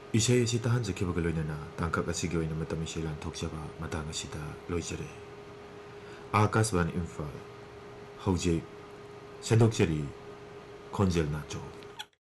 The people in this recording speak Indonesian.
Isay si tahan sa kibagaloy na tangkak at sigaw na matamis silang toksyaba matanga sita loysare. Akasban Imphal, Hojik, Sendokjari, Konjel Nacho.